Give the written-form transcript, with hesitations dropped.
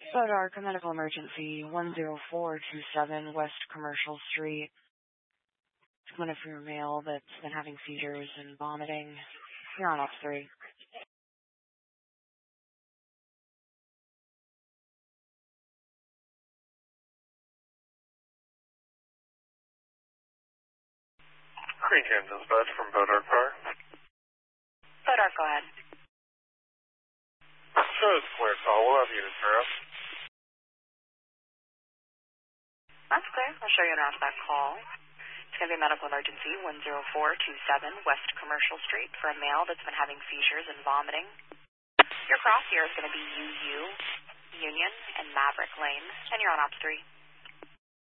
Bodark, a medical emergency, 10427 West Commercial Street. It's one of your male that's been having seizures and vomiting. You're on Ops 3. Green Kansas Bud from Bodark Park. Bodark, go ahead. Show us clear call. We'll have units for us. That's clear. I'll show you around that call. It's going to be a medical emergency, 10427 West Commercial Street, for a male that's been having seizures and vomiting. Your cross here is going to be UU, Union, and Maverick Lane, and you're on Ops 3.